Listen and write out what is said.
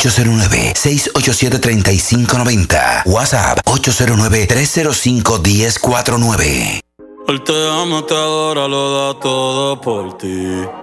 809-687-3590. WhatsApp 809-305-1049. Él te ama, te adora, lo da todo por ti.